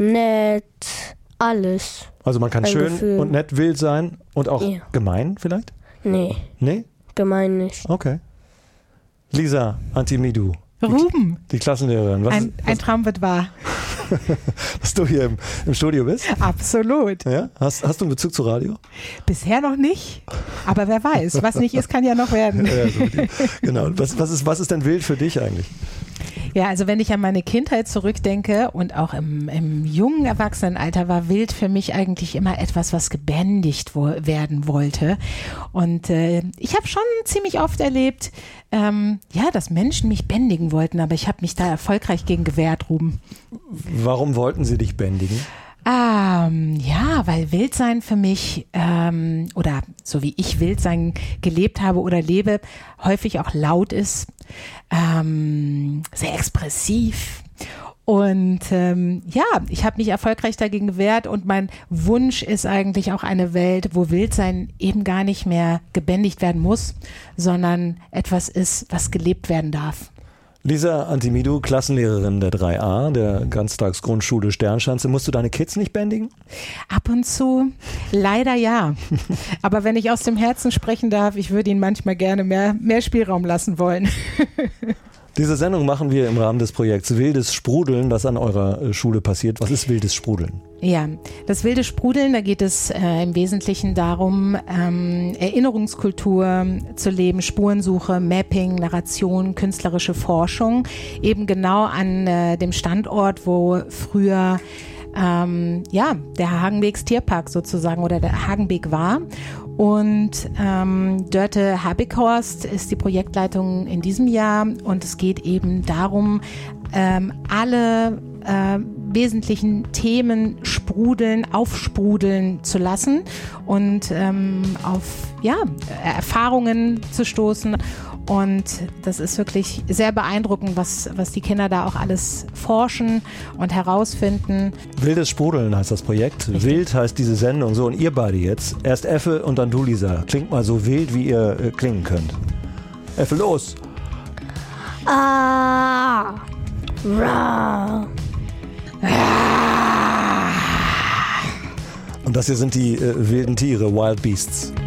nett, alles. Also man kann Ein schön Gefühl. und nett wild sein und auch Ja. gemein vielleicht? Nee, Nee? gemein nicht. Okay. Lisa Antimidou, Ruben, die Klassenlehrerin. ein Traum wird wahr. Dass du hier im Studio bist? Absolut. Ja? Hast du einen Bezug zu Radio? Bisher noch nicht, aber wer weiß, was nicht ist, kann ja noch werden. Ja, gut. Genau. Was ist denn wild für dich eigentlich? Ja, also wenn ich an meine Kindheit zurückdenke und auch im jungen Erwachsenenalter war wild für mich eigentlich immer etwas, was gebändigt werden wollte. Und ich habe schon ziemlich oft erlebt, dass Menschen mich bändigen wollten, aber ich habe mich da erfolgreich gegen gewehrt, Ruben. Warum wollten sie dich bändigen? Weil Wildsein für mich oder so wie ich Wildsein gelebt habe oder lebe, häufig auch laut ist, sehr expressiv. Und ich habe mich erfolgreich dagegen gewehrt und mein Wunsch ist eigentlich auch eine Welt, wo Wildsein eben gar nicht mehr gebändigt werden muss, sondern etwas ist, was gelebt werden darf. Lisa Antimidou, Klassenlehrerin der 3a, der Ganztagsgrundschule Sternschanze. Musst du deine Kids nicht bändigen? Ab und zu, leider ja. Aber wenn ich aus dem Herzen sprechen darf, ich würde ihnen manchmal gerne mehr Spielraum lassen wollen. Diese Sendung machen wir im Rahmen des Projekts Wildes Sprudeln, das an eurer Schule passiert. Was ist wildes Sprudeln? Ja, das wilde Sprudeln, da geht es im Wesentlichen darum, Erinnerungskultur zu leben, Spurensuche, Mapping, Narration, künstlerische Forschung, eben genau an dem Standort, wo früher der Hagenbeeks Tierpark sozusagen oder der Hagenbeek war. Und Dörte Habighorst ist die Projektleitung in diesem Jahr und es geht eben darum, alle wesentlichen Themen aufsprudeln zu lassen und auf Erfahrungen zu stoßen. Und das ist wirklich sehr beeindruckend, was die Kinder da auch alles forschen und herausfinden. Wildes Sprudeln heißt das Projekt. Richtig. Wild heißt diese Sendung. So, und ihr beide jetzt. Erst Effe und dann du, Lisa. Klingt mal so wild, wie ihr klingen könnt. Effe, los! Ah! Ra! Und das hier sind die wilden Tiere, Wild Beasts.